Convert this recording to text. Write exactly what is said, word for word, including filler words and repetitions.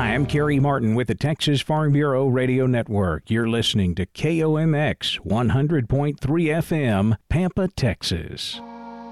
Hi, I'm Kerry Martin with the Texas Farm Bureau Radio Network. You're listening to K O M X one hundred point three F M, Pampa, Texas.